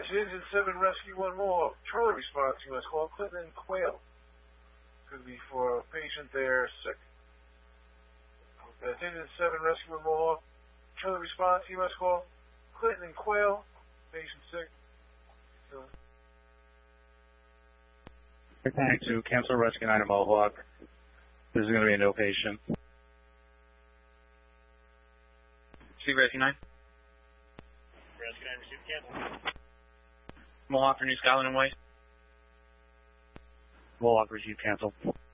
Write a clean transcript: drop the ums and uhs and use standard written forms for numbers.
Engine 7 Rescue 1 more. Charlie response, U.S. call. Clinton and Quail. Could be for a patient there sick. Engine 7 Rescue 1 more. Charlie response, U.S. call. Clinton and Quail. Patient sick. Thank you. Cancel Rescue 9 at Mohawk. This is going to be a no patient. See Rescue 9. Rescue 9 received, cancel. Mohawk for New Scotland and White. Mohawk received cancel.